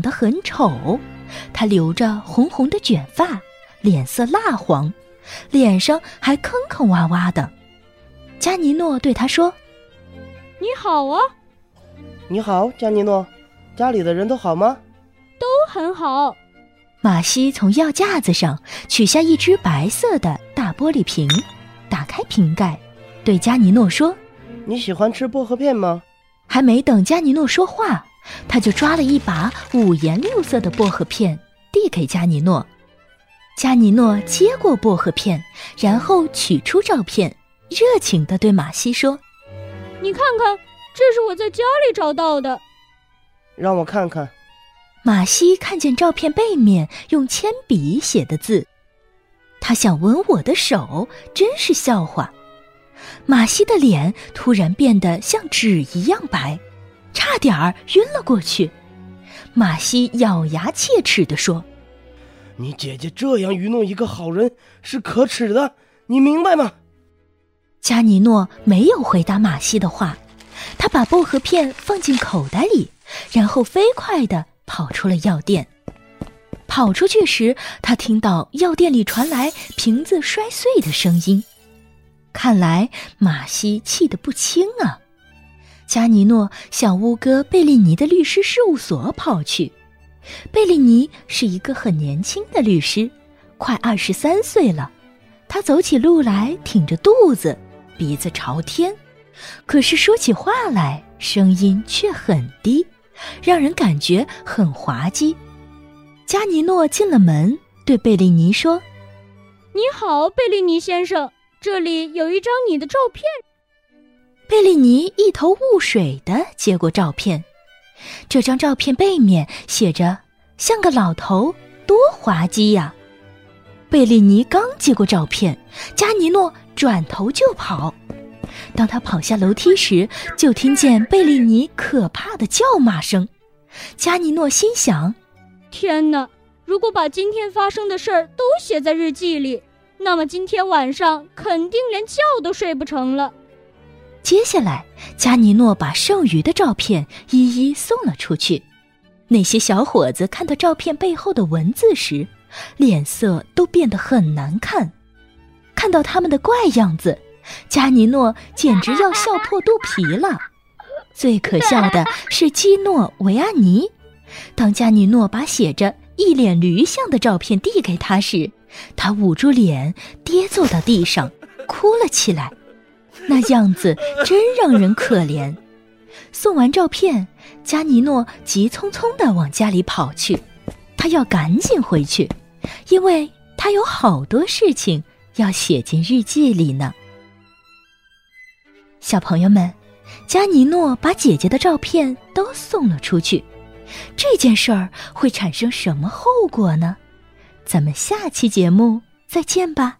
得很丑，他留着红红的卷发，脸色蜡黄，脸上还坑坑洼洼的。加尼诺对他说： 你好啊。 你好，加尼诺，家里的人都好吗？ 都很好。 马西从药架子上取下一只白色的大玻璃瓶，打开瓶盖，对加尼诺说： 你喜欢吃薄荷片吗？ 还没等加尼诺说话，他就抓了一把五颜六色的薄荷片递给加尼诺。加尼诺接过薄荷片，然后取出照片，热情地对马西说： 你看看，这是我在家里找到的。 让我看看。 马西看见照片背面用铅笔写的字，他想吻我的手，真是笑话。马西的脸突然变得像纸一样白，差点儿晕了过去。马西咬牙切齿地说： 你姐姐这样愚弄一个好人是可耻的，你明白吗？ 加尼诺没有回答马西的话，他把薄荷片放进口袋里，然后飞快地跑出了药店。跑出去时，他听到药店里传来瓶子摔碎的声音。看来马西气得不轻啊。加尼诺向乌哥贝利尼的律师事务所跑去。贝利尼是一个很年轻的律师，快23岁了。他走起路来挺着肚子，鼻子朝天，可是说起话来声音却很低，让人感觉很滑稽。加尼诺进了门，对贝利尼说： 你好，贝利尼先生，这里有一张你的照片。 贝利尼一头雾水地接过照片，这张照片背面写着像个老头，多滑稽呀！贝利尼刚接过照片，加尼诺转头就跑。当他跑下楼梯时，就听见贝利尼可怕的叫骂声。加尼诺心想： 天哪，如果把今天发生的事儿都写在日记里，那么今天晚上肯定连觉都睡不成了。 接下来，加尼诺把剩余的照片一一送了出去。那些小伙子看到照片背后的文字时，脸色都变得很难看。看到他们的怪样子，加尼诺简直要笑破肚皮了。最可笑的是基诺维安尼，当加尼诺把写着一脸驴相的照片递给他时，他捂住脸跌坐到地上，哭了起来。那样子真让人可怜。送完照片，加尼诺急匆匆地往家里跑去，他要赶紧回去，因为他有好多事情要写进日记里呢。小朋友们，加尼诺把姐姐的照片都送了出去，这件事儿会产生什么后果呢？咱们下期节目再见吧。